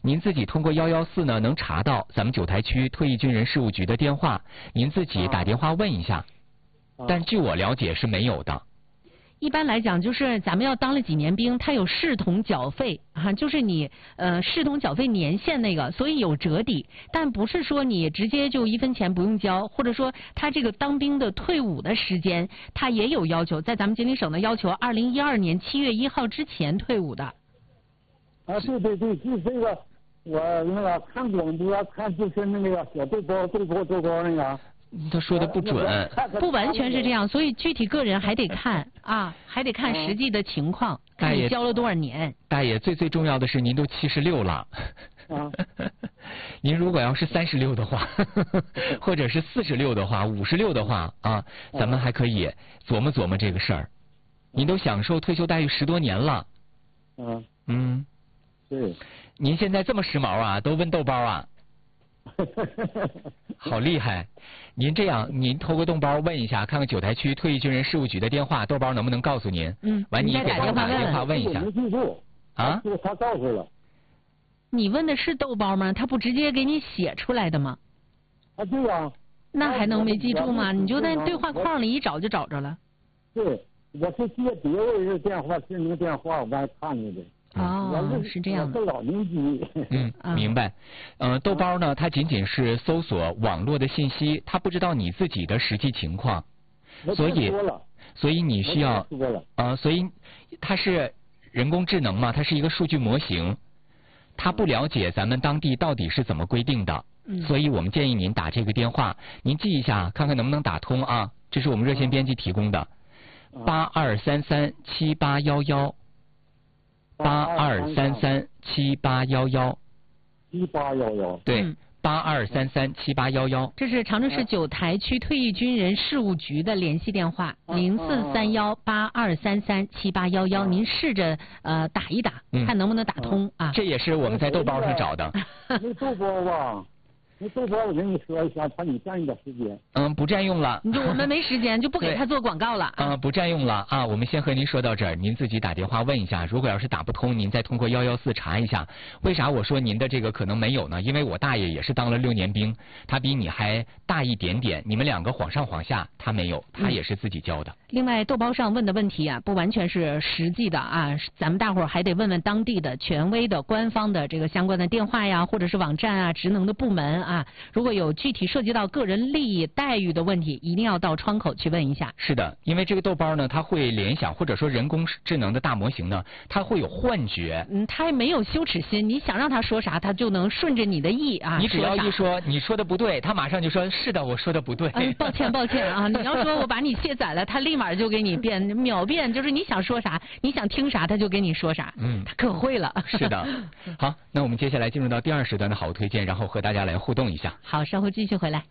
您自己通过114呢能查到咱们九台区退役军人事务局的电话，您自己打电话问一下。但据我了解是没有的。 一般来讲，就是咱们要当了几年兵，他有视同缴费啊，就是你视同缴费年限那个，所以有折抵，但不是说你直接就1分钱不用交，或者说他这个当兵的退伍的时间，他也有要求，在咱们吉林省的要求，2012年7月1号之前退伍的。 啊，对对对，就这个，我那个看广播看就是那个小豆包那个。 他说的不准， 不完全是这样，所以具体个人还得看啊，还得看实际的情况，看你交了多少年。 大爷，最重要的是您都76了，您如果要是36的话，或者是46的话，56的话啊，咱们还可以琢磨琢磨这个事儿。您都享受退休待遇10多年了， 对。 您现在这么时髦啊，都问豆包啊？好厉害！您这样，您偷个洞包问一下，看看九台区退役军人事务局的电话，豆包能不能告诉您？完你给他打电话问一下。 没记住啊？他告诉了。 你问的是豆包吗？他不直接给你写出来的吗？ 啊，对呀。 那还能没记住吗？你就在对话框里一找就找着了。 对，我是接别人的电话，是您电话，我刚才看见的。 哦，是这样的。 我是老年机。 明白。豆包呢，他仅仅是搜索网络的信息，他不知道你自己的实际情况，所以你需要所以它是人工智能嘛，它是一个数据模型，它不了解咱们当地到底是怎么规定的，所以我们建议您打这个电话，您记一下，看看能不能打通啊。这是我们热线编辑提供的，82337811。82337811，对，82337811。 这是长春市九台区退役军人事务局的联系电话，043182337811。您试着打一打，看能不能打通啊。 这也是我们在豆包上找的。 那豆包吧。那豆包，我跟你说一下，怕你占用点时间。 不占用了。 我们没时间，就不给他做广告了。 不占用了啊！我们先和您说到这儿，您自己打电话问一下。如果要是打不通，您再通过114查一下。为啥我说您的这个可能没有呢？因为我大爷也是当了6年兵，他比你还大一点点。你们两个晃上晃下，他没有，他也是自己交的。 另外，豆包上问的问题啊，不完全是实际的啊，咱们大伙儿还得问问当地的权威的、官方的这个相关的电话呀，或者是网站啊、职能的部门啊。如果有具体涉及到个人利益待遇的问题，一定要到窗口去问一下。 是的，因为这个豆包呢，它会联想，或者说人工智能的大模型呢，它会有幻觉。 它也没有羞耻心，你想让它说啥，它就能顺着你的意啊。 你只要一说你说的不对，它马上就说是的，我说的不对。 抱歉啊，你要说我把你卸载了，它立马就给你秒变，就是你想说啥，你想听啥，它就给你说啥。它可会了。 是的。好，那我们接下来进入到第2时段的好推荐，然后和大家来互动一下。 好，稍后继续回来。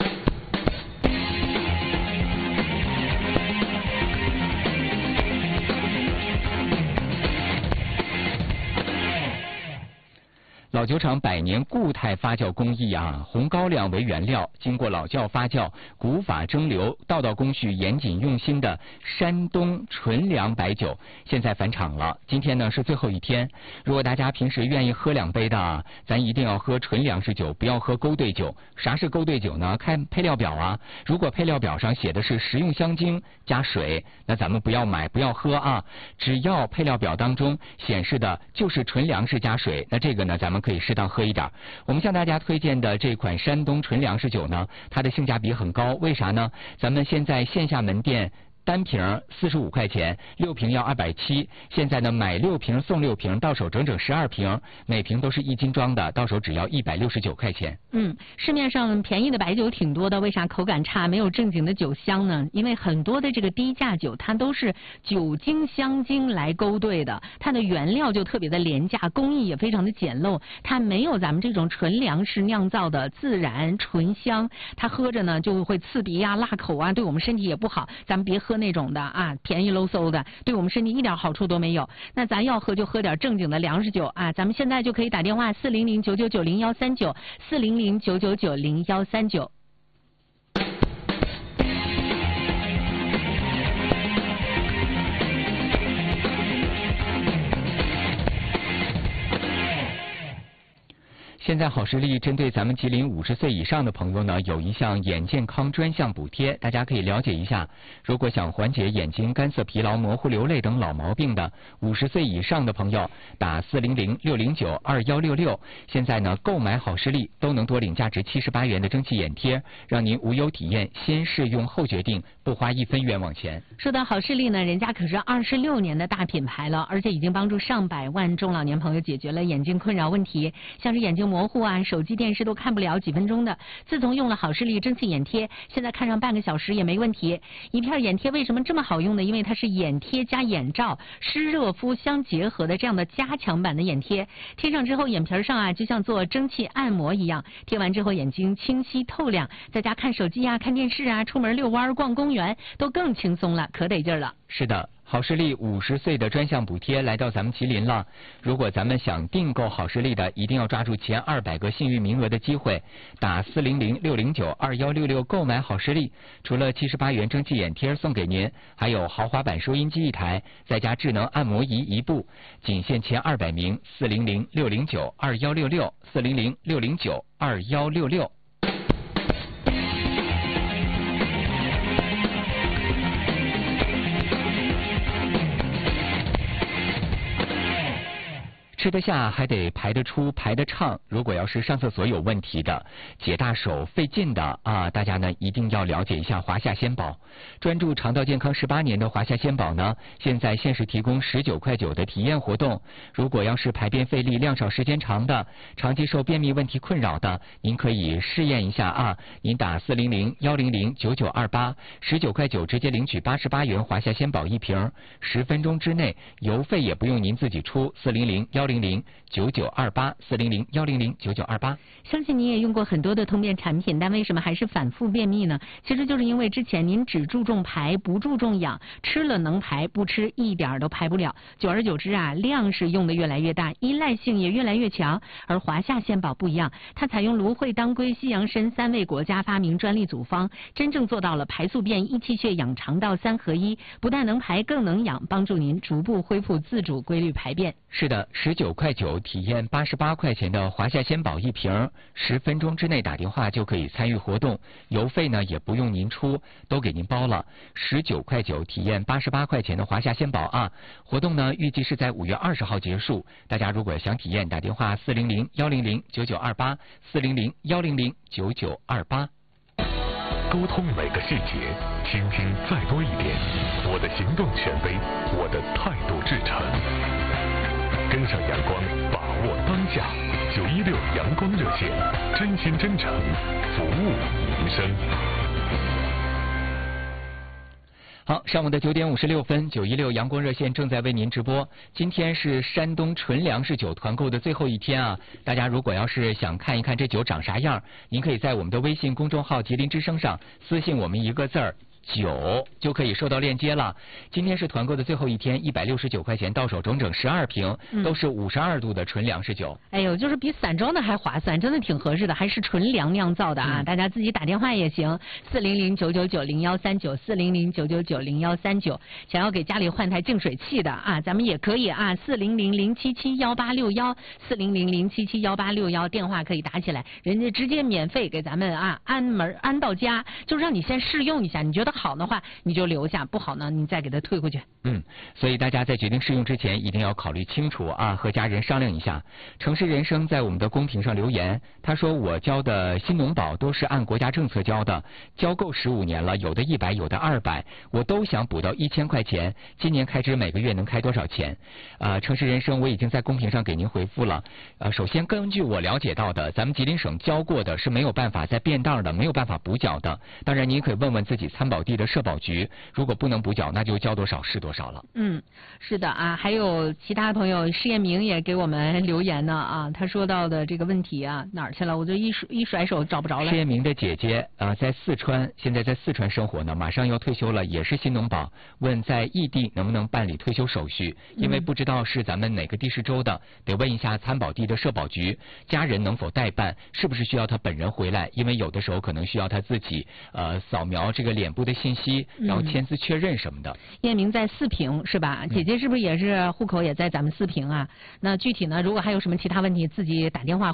老酒厂100年固态发酵工艺啊，红高粱为原料，经过老窖发酵、古法蒸馏，道道工序严谨用心的山东纯粮白酒，现在返厂了。今天呢是最后一天，如果大家平时愿意喝2杯的，咱一定要喝纯粮食酒，不要喝勾兑酒。啥是勾兑酒呢？看配料表啊，如果配料表上写的是食用香精加水，那咱们不要买，不要喝啊。只要配料表当中显示的就是纯粮食加水，那这个呢咱们可以适当喝一点。我们向大家推荐的这款山东纯粮食酒呢，它的性价比很高，为啥呢？咱们现在线下门店单瓶45块钱，6瓶要270。现在呢，买6瓶送6瓶，到手整整12瓶，每瓶都是1斤装的，到手只要169块钱。 市面上便宜的白酒挺多的，为啥口感差，没有正经的酒香呢？因为很多的这个低价酒，它都是酒精香精来勾兑的，它的原料就特别的廉价，工艺也非常的简陋，它没有咱们这种纯粮食酿造的自然醇香，它喝着呢就会刺鼻啊、辣口啊，对我们身体也不好。咱们别喝那种的啊，便宜喽嗖的，对我们身体一点好处都没有。那咱要喝就喝点正经的粮食酒啊，咱们现在就可以打电话400-999-0139，400-999-0139。 现在好视力针对咱们吉林50岁以上的朋友呢，有一项眼健康专项补贴，大家可以了解一下。如果想缓解眼睛干涩、疲劳、模糊、流泪等老毛病的50岁以上的朋友，打400-609-2166。现在呢，购买好视力都能多领价值78元的蒸汽眼贴，让您无忧体验，先试用后决定，不花1分冤枉钱。 说到好视力呢，人家可是26年的大品牌了，而且已经帮助上百万中老年朋友解决了眼睛困扰问题，像是眼睛模糊啊，手机电视都看不了几分钟的。自从用了好视力蒸汽眼贴，现在看上半个小时也没问题。一片眼贴为什么这么好用呢？因为它是眼贴加眼罩，湿热敷相结合的这样的加强版的眼贴，贴上之后眼皮上啊就像做蒸汽按摩一样，贴完之后眼睛清晰透亮，在家看手机啊、看电视啊、出门遛弯、逛公园都更轻松了，可得劲儿了。 是的。好视力50岁的专项补贴来到咱们吉林了。如果咱们想订购好视力的，一定要抓住前200个幸运名额的机会，打400-609-2166购买好视力。除了78元蒸汽眼贴送给您，还有豪华版收音机1台，再加智能按摩仪1部，仅限前200名。400-609-2166 400-609-2166。吃得下还得排得出排得畅，如果要是上厕所有问题的、解大手费劲的啊，大家呢一定要了解一下华夏鲜宝。专注肠道健康18年的华夏鲜宝呢，现在限时提供19块9的体验活动。如果要是排便费力、量少时间长的、长期受便秘问题困扰的，您可以试验一下啊。您打400-100-9928 19块9直接领取88元华夏鲜宝1瓶，10分钟之内邮费也不用您自己出。400-100-9928 400-100-9928。 相信你也用过很多的通便产品，但为什么还是反复便秘呢？其实就是因为之前您只注重排不注重养，吃了能排，不吃一点都排不了。久而久之啊，量是用的越来越大，依赖性也越来越强。而华夏鲜宝不一样，它采用芦荟、当归、西洋参3味国家发明专利组方，真正做到了排宿便、益气血、养肠道3合一，不但能排更能养，帮助您逐步恢复自主规律排便。 是的，19块9体验88块钱的华夏鲜宝1瓶，10分钟之内打电话就可以参与活动，邮费呢也不用您出，都给您包了。19块9体验88块钱的华夏鲜宝啊，活动呢预计是在5月20号结束。大家如果想体验，打电话400-100-9928 400-100-9928。 沟通每个细节，倾听再多一点。我的行动权威，我的态度至诚。跟上阳光，把握当下。916阳光热线，真心真诚，服务民生。 好，上午的9点56分，916阳光热线正在为您直播。今天是山东纯粮食酒团购的最后一天啊！大家如果要是想看一看这酒长啥样，您可以在我们的微信公众号吉林之声上私信我们一个字儿酒，就可以收到链接了。今天是团购的最后一天，169块钱到手整整12瓶，都是52度的纯粮食酒。 哎呦，就是比散装的还划算，真的挺合适的，还是纯粮酿造的啊！大家自己打电话也行，400-999-0139 400-999-0139。想要给家里换台净水器的啊，咱们也可以啊，400-077-1861 400-077-1861，电话可以打起来，人家直接免费给咱们啊安到家，就让你先试用一下，你觉得好的话你就留下，不好呢你再给它退回去。 所以大家在决定试用之前一定要考虑清楚啊，和家人商量一下。城市人生在我们的公屏上留言，他说我交的新农保都是按国家政策交的，交够15年了，有的100有的200，我都想补到1000块钱，今年开支每个月能开多少钱？城市人生我已经在公屏上给您回复了。首先根据我了解到的，咱们吉林省交过的是没有办法再变档的，没有办法补缴的。当然您可以问问自己参保地的社保局，如果不能补缴，那就交多少是多少了。 是的啊，还有其他朋友，施彦明也给我们留言呢啊，他说到的这个问题啊，哪儿去了？我就一甩手找不着了。 施彦明的姐姐在四川，现在在四川生活呢，马上要退休了，也是新农保，问在异地能不能办理退休手续，因为不知道是咱们哪个地市州的，得问一下参保地的社保局，家人能否代办，是不是需要他本人回来，因为有的时候可能需要他自己扫描这个脸部的信息，然后签字确认什么的。 彦明在四平是吧？姐姐是不是也是户口也在咱们四平啊？那具体呢，如果还有什么其他问题，自己打电话